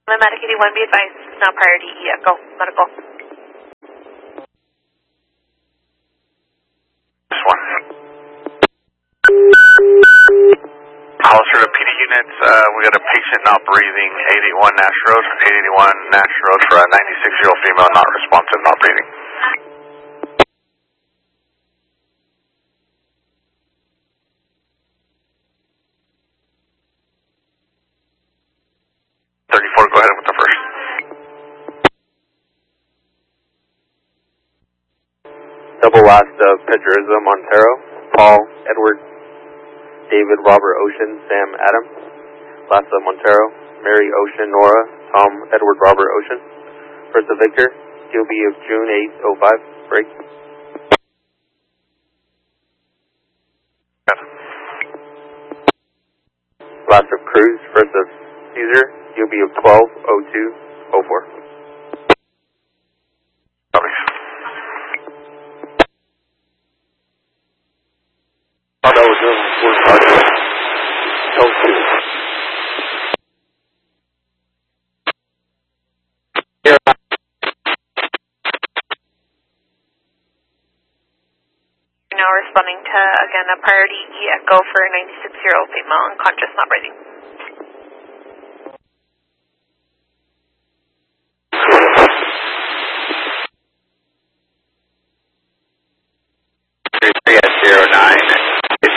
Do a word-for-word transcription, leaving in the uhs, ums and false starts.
Medic eighty-one, be advised, this is now priority E, Echo, medical. This one. Hollister to P D units, uh, we got a patient not breathing, eight eighty-one Nash Road, eight eighty-one Nash Road for a ninety-six-year-old female not responsive, not breathing. thirty-four, go ahead with the first. Double last of Pedriza, Montero, Paul, Edward, David, Robert, Ocean, Sam, Adam. Last of Montero, Mary, Ocean, Nora, Tom, Edward, Robert, Ocean. First of Victor, Q B of June eighth oh five, break. Yes. Last of Cruz, first of Caesar, Q B of twelve oh two oh four. Copy. Oh, that was him. Now responding to, again, a priority E, Echo for a ninety-six-year-old female unconscious, not breathing.